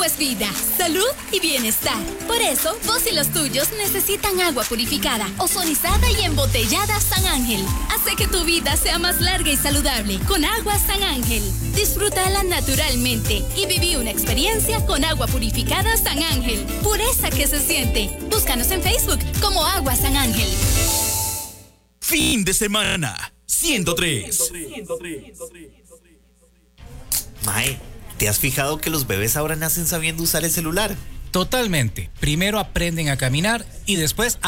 es vida, salud y bienestar. Por eso, vos y los tuyos necesitan agua purificada, ozonizada y embotellada San Ángel. Hace que tu vida sea más larga y saludable con agua San Ángel. Disfrútala naturalmente y viví una experiencia con agua purificada San Ángel. Pureza que se siente. Búscanos en Facebook como Agua San Ángel. Fin de semana 103. Mae, ¿te has fijado que los bebés ahora nacen sabiendo usar el celular? Totalmente. Primero aprenden a caminar y después